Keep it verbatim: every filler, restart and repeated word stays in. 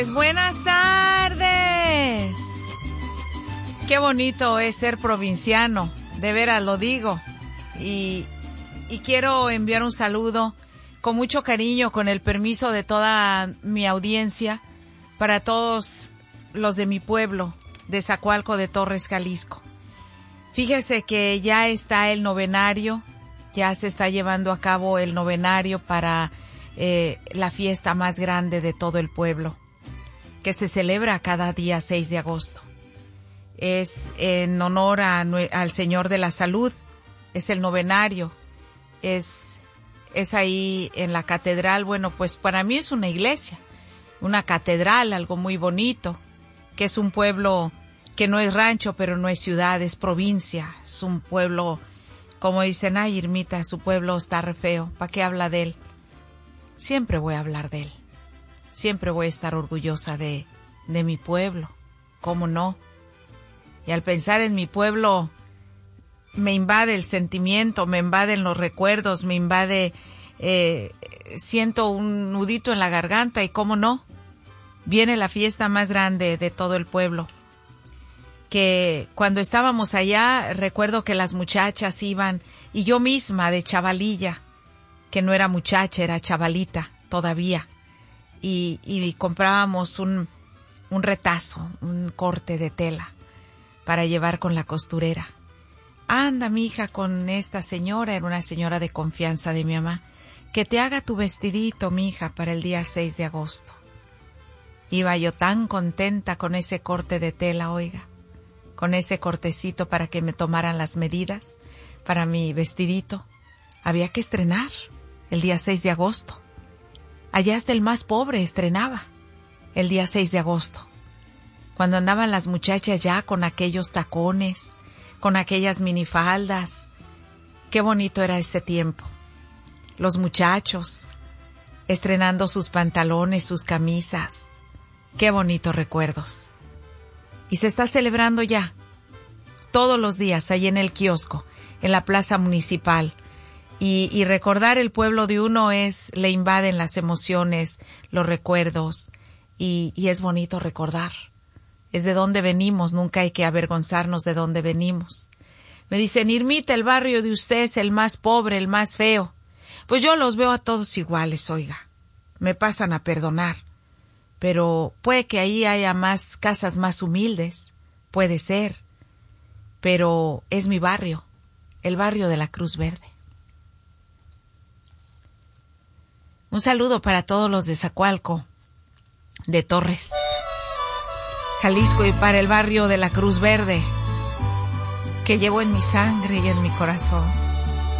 Buenas tardes. Qué bonito es ser provinciano, de veras lo digo. Y, y quiero enviar un saludo con mucho cariño, con el permiso de toda mi audiencia, para todos los de mi pueblo, de Zacualco de Torres, Jalisco. Fíjese que ya está el novenario, ya se está llevando a cabo el novenario para eh, la fiesta más grande de todo el pueblo, que se celebra cada día seis de agosto. Es en honor a, al Señor de la Salud, es el novenario, es, es ahí en la catedral. Bueno, pues para mí es una iglesia, una catedral, algo muy bonito, que es un pueblo que no es rancho, pero no es ciudad, es provincia, es un pueblo, como dicen, ay, Irmita, su pueblo está re feo, ¿para qué habla de él? Siempre voy a hablar de él. Siempre voy a estar orgullosa de, de mi pueblo, ¿cómo no? Y al pensar en mi pueblo, me invade el sentimiento, me invaden los recuerdos, me invade, eh, siento un nudito en la garganta y ¿cómo no? Viene la fiesta más grande de todo el pueblo. Que cuando estábamos allá, recuerdo que las muchachas iban, y yo misma de chavalilla, que no era muchacha, era chavalita todavía. Y, y comprábamos un, un retazo, un corte de tela para llevar con la costurera. Anda, mija, con esta señora, era una señora de confianza de mi mamá, que te haga tu vestidito, mija, para el día seis de agosto. Iba yo tan contenta con ese corte de tela, oiga, con ese cortecito para que me tomaran las medidas para mi vestidito. Había que estrenar el día seis de agosto. Allá hasta el más pobre estrenaba el día seis de agosto. Cuando andaban las muchachas ya con aquellos tacones, con aquellas minifaldas. Qué bonito era ese tiempo. Los muchachos estrenando sus pantalones, sus camisas. Qué bonitos recuerdos. Y se está celebrando ya todos los días ahí en el kiosco, en la plaza municipal. Y, y recordar el pueblo de uno es, le invaden las emociones, los recuerdos, y, y es bonito recordar. Es de dónde venimos, nunca hay que avergonzarnos de dónde venimos. Me dicen, Irmita, el barrio de usted es el más pobre, el más feo. Pues yo los veo a todos iguales, oiga. Me pasan a perdonar. Pero puede que ahí haya más casas más humildes, puede ser. Pero es mi barrio, el barrio de la Cruz Verde. Un saludo para todos los de Zacualco, de Torres, Jalisco, y para el barrio de la Cruz Verde, que llevo en mi sangre y en mi corazón.